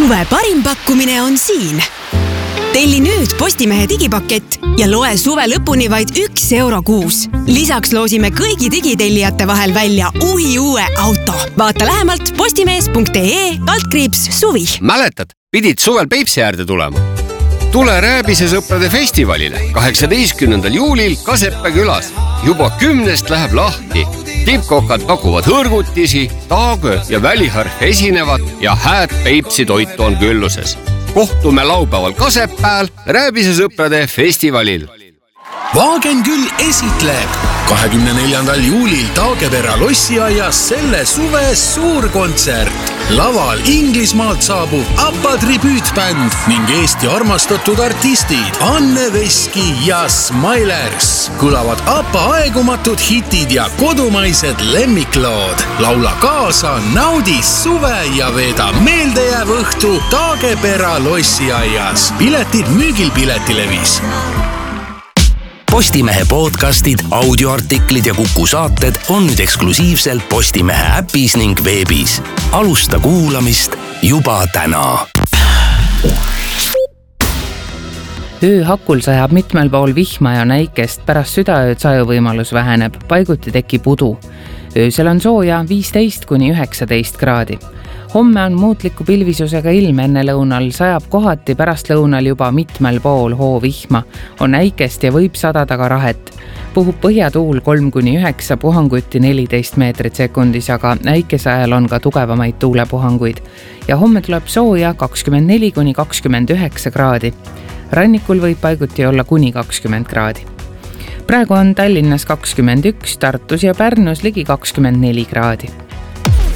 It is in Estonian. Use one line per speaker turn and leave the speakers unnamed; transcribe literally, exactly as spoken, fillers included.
Suve parim pakkumine on siin. Telli nüüd Postimehe digipakett ja loe suve lõpuni vaid üks euro kuus. Lisaks loosime kõigi digitellijate vahel välja uhi uue auto. Vaata lähemalt postimees punkt ee kaldkriips suvi.
Mäletad, pidid suvel Peipsi äärde tulema? Tule Rääbise sõprade festivalile kaheksateistkümnendal juulil Kasepää külas. Juba kümnest läheb lahti. Tippkokad pakuvad hõrgutisi, taagö ja väliharf esinevad ja hääd Peipsi toitu on külluses. Kohtume laupäeval Kasepääl Rääbise sõprade festivalil.
Vaagen küll esitleb kahekümne neljandal juulil Taagepera lossiaias selle suve suurkontsert. Laval Inglismaalt saabub Appa tribüütbänd ning Eesti armastatud artistid Anne Veski ja Smilers. Kõlavad Appa aegumatud hitid ja kodumaised lemmiklood. Laula kaasa, naudi suve ja veeda meeldejääv õhtu Taagepera lossiaias. Piletid müügil Piletilevis.
Postimehe podcastid, audioartiklid ja Kuku saated on nüüd eksklusiivselt Postimehe äpis ning veebis. Alusta kuulamist juba täna.
Ööhakul sajab mitmel pool vihma ja näikest, pärast südaööd sajuvõimalus väheneb, paiguti tekib udu. Öösel on sooja viisteist kuni üheksateist kraadi. Homme on muutliku pilvisusega ilm enne lõunal, sajab kohati pärast lõunal juba mitmel pool hoo vihma, on näikest ja võib sadada ka rahet. Puhub põhjatuul kolm kuni üheksa, puhanguti neliteist meetrit sekundis, aga näikese ajal on ka tugevamaid tuulepuhanguid. Ja homme tuleb sooja kakskümmend neli kuni kakskümmend üheksa kraadi. Rannikul võib paiguti olla kuni kakskümmend kraadi. Praegu on Tallinnas kakskümmend üks, Tartus ja Pärnus ligi kakskümmend neli kraadi.